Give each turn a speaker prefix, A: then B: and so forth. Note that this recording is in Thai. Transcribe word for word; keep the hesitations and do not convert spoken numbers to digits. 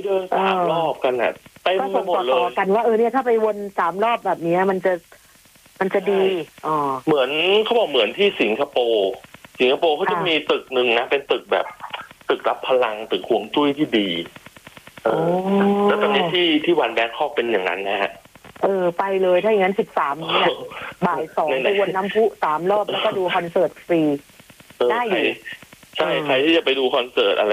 A: เดินสามรอบกันอ่ะเต็มไปหมดเลย
B: ก็ส่งต่อกันว่าเออเนี่ยถ้าไปวนสามรอบแบบนี้มันจะมันจะดีอ๋อ
A: เหมือนเขาบอกเหมือนที่สิงคโปร์สิงคโปร์เขาจะมีตึกหนึ่งนะเป็นตึกแบบตึกรับพลังตึกห่วงจุ้ยที่ดีเออแล้วตอนนี้ที่ที่วันแบงคอกเป็นอย่างนั้นนะฮะ
B: เออไปเลยถ้าอย่างนั้นสิบสามเนี่ยบ่ายสองไปวนน้ำพุสามรอบแล้วก็ดูคอนเสิร์ตฟรีได้อยู่
A: ใช่ใครที่จะไปดูคอนเสิร์ตอะไร